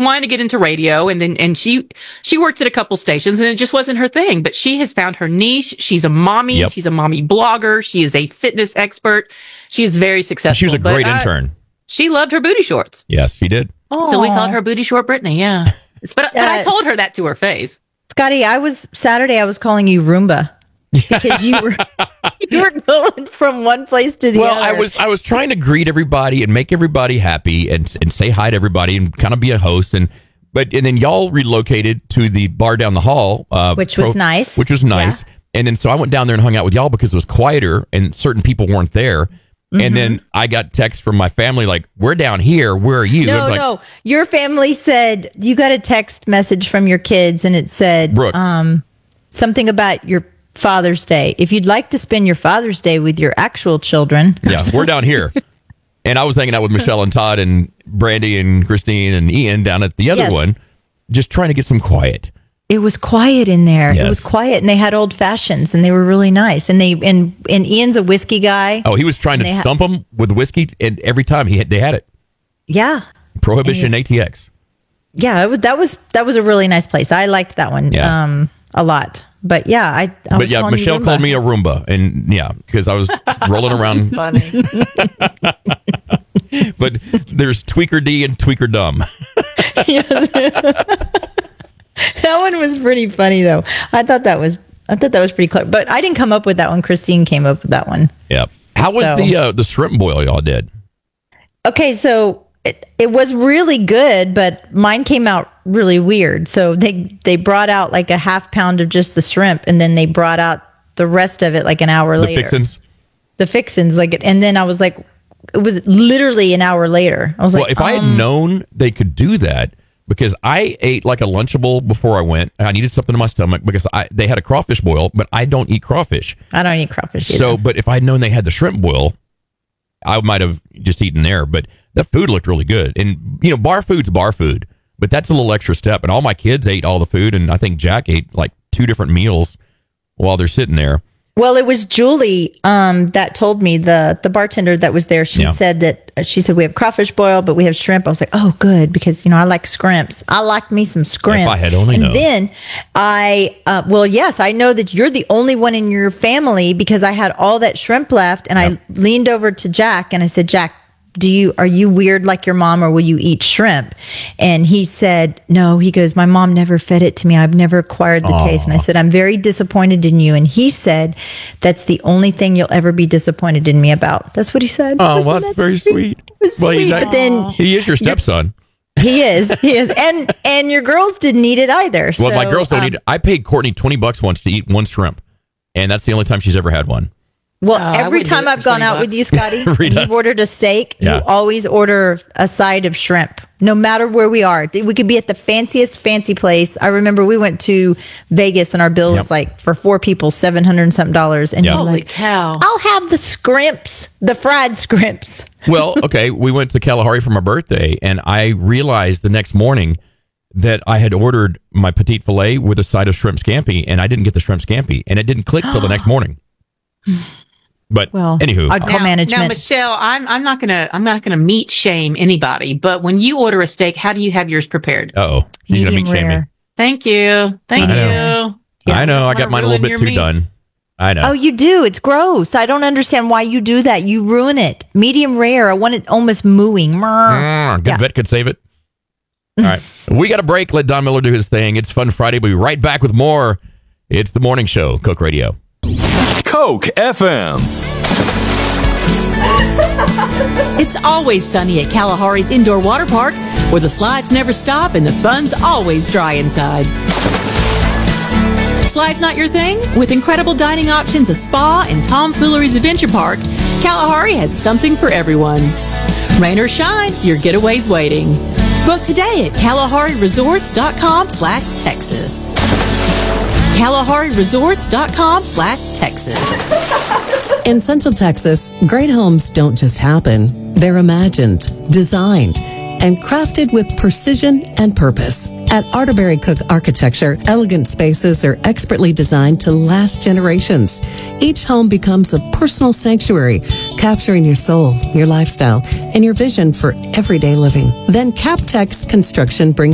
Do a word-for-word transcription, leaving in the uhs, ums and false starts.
wanted to get into radio, and then and she she worked at a couple stations, and it just wasn't her thing. But she has found her niche. She's a mommy. Yep. She's a mommy blogger. She is a fitness expert. She is very successful. She was a great but, intern. Uh, she loved her booty shorts. Yes, she did. Aww. So we called her Booty Short Brittany. Yeah, but but I told her that to her face. Scotty, I was Saturday. I was calling you Roomba because you were you were going from one place to the well, other. Well, I was I was trying to greet everybody and make everybody happy and and say hi to everybody and kind of be a host and but and then y'all relocated to the bar down the hall, uh, which was pro, nice. Which was nice. Yeah. And then so I went down there and hung out with y'all because it was quieter and certain people weren't there. Mm-hmm. And then I got texts from my family like, "We're down here. Where are you?" No, like, no. Your family said you got a text message from your kids, and it said Brooke. um, something about your Father's Day. If you'd like to spend your Father's Day with your actual children, yeah, we're down here. And I was hanging out with Michelle and Todd and Brandy and Christine and Ian down at the other yes. one, just trying to get some quiet. It was quiet in there. Yes. It was quiet, and they had old fashions, and they were really nice. And they and and Ian's a whiskey guy. Oh, he was trying to stump ha- them with whiskey, and every time he had, they had it. Yeah, Prohibition A T X. Yeah, it was that was that was a really nice place. I liked that one yeah. um, a lot. But yeah, I. I but yeah, Michelle called me a Roomba, and yeah, because I was rolling around. Funny. But there's Tweaker D and Tweaker Dumb. That one was pretty funny, though. I thought that was I thought that was pretty clever. But I didn't come up with that one. Christine came up with that one. Yeah. How was so. the uh, the shrimp boil y'all did? Okay, so it, it was really good, but mine came out really weird. So they they brought out like a half pound of just the shrimp, and then they brought out the rest of it like an hour the later. The fixins? The fixins. like, And then I was like, it was literally an hour later. I was well, like, if um, I had known they could do that, because I ate like a Lunchable before I went. I needed something in my stomach because I they had a crawfish boil, but I don't eat crawfish. I don't eat crawfish either. So, but if I'd known they had the shrimp boil, I might have just eaten there. But that food looked really good. And, you know, bar food's bar food, but that's a little extra step. And all my kids ate all the food. And I think Jack ate like two different meals while they're sitting there. Well, it was Julie um, that told me, the the bartender that was there. She yeah. said that she said we have crawfish boil, but we have shrimp. I was like, oh, good, because you know I like scrimps. I like me some scrimps. If I had only and known. then I, uh, well, yes, I know that you're the only one in your family because I had all that shrimp left, and yep. I leaned over to Jack and I said, Jack, do you are you weird like your mom, or will you eat shrimp? And he said no. He goes, my mom never fed it to me. I've never acquired the Aww. taste. And I said, I'm very disappointed in you. And he said, that's the only thing you'll ever be disappointed in me about. That's what he said. Oh, well, that's that very sweet, sweet. It was well, sweet. Like, but then he is your stepson. He is. He is. And and your girls didn't eat it either. Well, so, my girls don't um, eat it. I paid Courtney twenty bucks once to eat one shrimp, and that's the only time she's ever had one. Well, oh, every time I've gone out bucks. with you, Scotty, and you've ordered a steak, yeah. you always order a side of shrimp, no matter where we are. We could be at the fanciest fancy place. I remember we went to Vegas and our bill yep. was like for four people, seven hundred and something dollars. And yep. you're holy like, cow! I'll have the scrimps, the fried scrimps. Well, okay, we went to Kalahari for my birthday, and I realized the next morning that I had ordered my petite filet with a side of shrimp scampi, and I didn't get the shrimp scampi, and it didn't click till the next morning. But well, anywho, I'd call now, management. Now, Michelle, I'm I'm not gonna I'm not gonna meat shame anybody, but when you order a steak, how do you have yours prepared? Uh oh, he's gonna meat shame me. Thank you, thank I you. Know. Yeah, I know. I got mine a little bit too meats. done. I know. Oh, you do. It's gross. I don't understand why you do that. You ruin it. Medium rare. I want it almost mooing. Mm, good yeah. vet could save it. All right, we got a break. Let Don Miller do his thing. It's Fun Friday. We'll be right back with more. It's the morning show, Coke Radio. Coke F M. It's always sunny at Kalahari's Indoor Water Park, where the slides never stop and the fun's always dry inside. Slides not your thing? With incredible dining options, a spa, and Tomfoolery's Adventure Park, Kalahari has something for everyone. Rain or shine, your getaway's waiting. Book today at KalahariResorts.com slash Texas. KalahariResorts.com slash Texas. In Central Texas, great homes don't just happen. They're imagined, designed, and crafted with precision and purpose. At Arterberry Cook Architecture, elegant spaces are expertly designed to last generations. Each home becomes a personal sanctuary, capturing your soul, your lifestyle, and your vision for everyday living. Then CapTex Construction brings